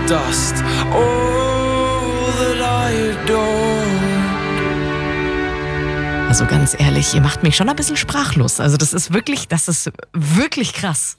dust. All that I adore. Also ganz ehrlich, ihr macht mich schon ein bisschen sprachlos. Also das ist wirklich krass.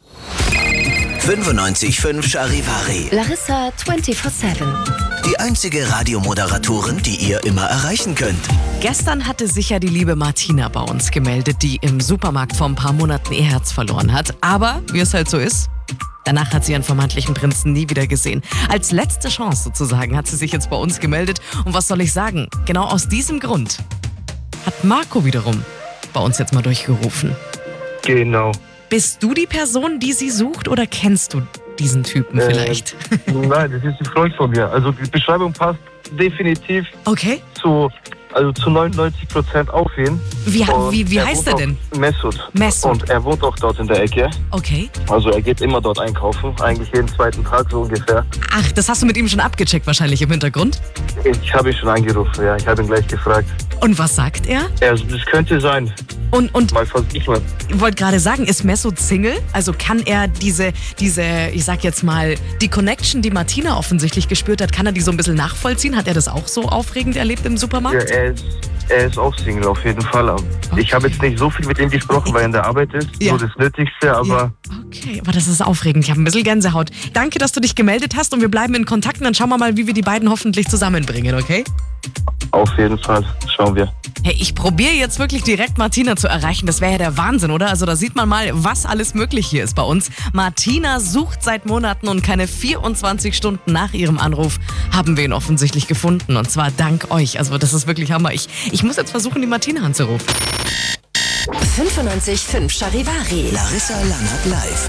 95.5 Charivari. Larissa 24/7. Die einzige Radiomoderatorin, die ihr immer erreichen könnt. Gestern hatte sich ja die liebe Martina bei uns gemeldet, die im Supermarkt vor ein paar Monaten ihr Herz verloren hat. Aber, wie es halt so ist, danach hat sie ihren vermeintlichen Prinzen nie wieder gesehen. Als letzte Chance sozusagen hat sie sich jetzt bei uns gemeldet. Und was soll ich sagen? Genau aus diesem Grund hat Marco wiederum bei uns jetzt mal durchgerufen. Genau. Bist du die Person, die sie sucht, oder kennst du diesen Typen vielleicht? Nein, das ist ein Freund von mir. Also die Beschreibung passt definitiv Okay. zu 99% auf ihn. Wie Und heißt er denn? Mesut. Mesut. Und er wohnt auch dort in der Ecke. Okay. Also er geht immer dort einkaufen, eigentlich jeden zweiten Tag so ungefähr. Ach, das hast du mit ihm schon abgecheckt wahrscheinlich im Hintergrund? Ich habe ihn schon angerufen, ja. Ich habe ihn gleich gefragt. Und was sagt er? Also das könnte sein. Und Mal versuch mal. ich wollte gerade sagen, ist Mesut Single? Also kann er diese, ich sag jetzt mal, die Connection, die Martina offensichtlich gespürt hat, kann er die so ein bisschen nachvollziehen? Hat er das auch so aufregend erlebt im Ja, Supermarkt? er ist auch Single auf jeden Fall. Ich habe jetzt nicht so viel mit ihm gesprochen, weil er in der Arbeit ist. Ja. Nur das Nötigste, aber Ja. Okay, aber das ist aufregend. Ich habe ein bisschen Gänsehaut. Danke, dass du dich gemeldet hast und wir bleiben in Kontakt und dann schauen wir mal, wie wir die beiden hoffentlich zusammenbringen, okay? auf jeden Fall schauen wir. Hey, ich probiere jetzt wirklich direkt Martina zu erreichen. Das wäre ja der Wahnsinn, oder? Also da sieht man mal, was alles möglich hier ist bei uns. Martina sucht seit Monaten und keine 24 Stunden nach ihrem Anruf haben wir ihn offensichtlich gefunden. Und zwar dank euch. Also das ist wirklich Hammer. Ich muss jetzt versuchen, die Martina anzurufen. 95.5 Charivari. Larissa Lannert live.